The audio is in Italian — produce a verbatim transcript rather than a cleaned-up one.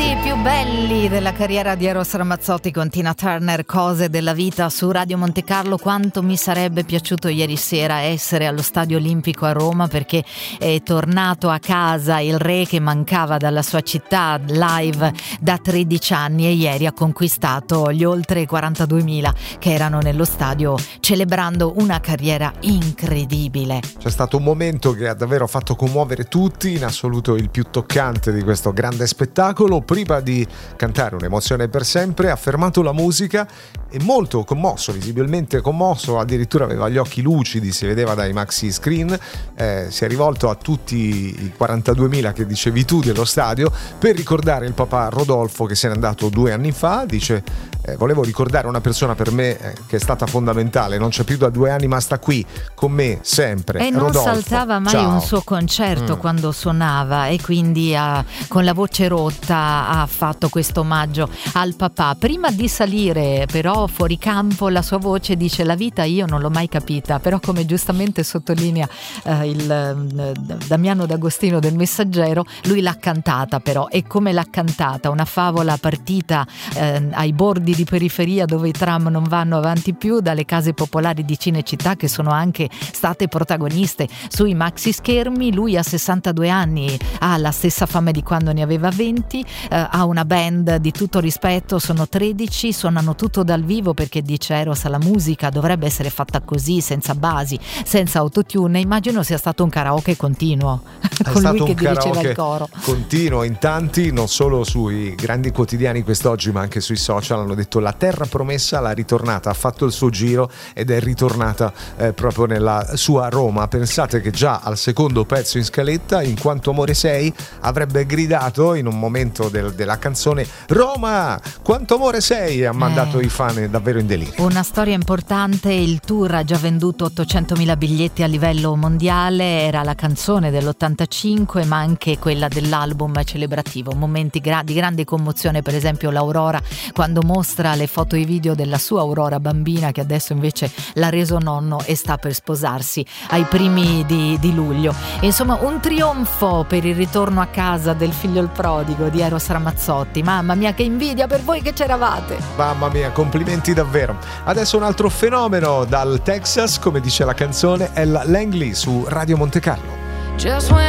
Momenti più belli della carriera di Eros Ramazzotti con Tina Turner, Cose della vita su Radio Monte Carlo. Quanto mi sarebbe piaciuto ieri sera essere allo Stadio Olimpico a Roma, perché è tornato a casa il re che mancava dalla sua città live da tredici anni, e ieri ha conquistato gli oltre quarantaduemila che erano nello stadio celebrando una carriera incredibile. C'è stato un momento che ha davvero fatto commuovere tutti, in assoluto il più toccante di questo grande spettacolo. Prima di cantare un'emozione per sempre ha fermato la musica e, molto commosso, visibilmente commosso, addirittura aveva gli occhi lucidi, si vedeva dai maxi screen, eh, si è rivolto a tutti i quarantaduemila che dicevi tu dello stadio per ricordare il papà Rodolfo che se n'è andato due anni fa. Dice eh, volevo ricordare una persona per me eh, che è stata fondamentale, non c'è più da due anni ma sta qui con me sempre, e non Rodolfo. saltava mai Ciao. un suo concerto mm. quando suonava, e quindi ha, con la voce rotta ha fatto questo omaggio al papà. Prima di salire però fuori campo la sua voce dice: la vita io non l'ho mai capita, però come giustamente sottolinea eh, il eh, Damiano D'Agostino del Messaggero, lui l'ha cantata però, e come l'ha cantata, una favola partita eh, ai bordi di periferia dove i tram non vanno avanti più, dalle case popolari di Cinecittà che sono anche state protagoniste sui maxi schermi. Lui ha sessantadue anni, ha la stessa fame di quando ne aveva venti, eh, ha una band di tutto rispetto, sono tredici, suonano tutto dal vivo perché dice Eros la musica dovrebbe essere fatta così, senza basi, senza autotune. Immagino sia stato un karaoke continuo con lui che dirigeva il coro. Continuo, in tanti, non solo sui grandi quotidiani quest'oggi ma anche sui social, hanno detto la terra promessa l'ha ritornata, ha fatto il suo giro ed è ritornata eh, proprio nella sua Roma. Pensate che già al secondo pezzo in scaletta, In quanto amore sei, avrebbe gridato in un momento del, della canzone Roma, quanto amore sei, e ha mandato eh, i fan davvero in delirio. Una storia importante, il tour ha già venduto ottocentomila biglietti a livello mondiale, era la canzone dell'ottantacinque ma anche quella dell'album celebrativo. Momenti gra- di grande commozione, per esempio l'Aurora quando mostra le foto e i video della sua Aurora bambina, che adesso invece l'ha reso nonno e sta per sposarsi ai primi di, di luglio. Insomma, un trionfo per il ritorno a casa del figlio il prodigo di Eros Ramazzotti. Mamma mia, che invidia per voi che c'eravate. Mamma mia, complimenti davvero. Adesso un altro fenomeno dal Texas, come dice la canzone, è la Langley su Radio Monte Carlo. Just when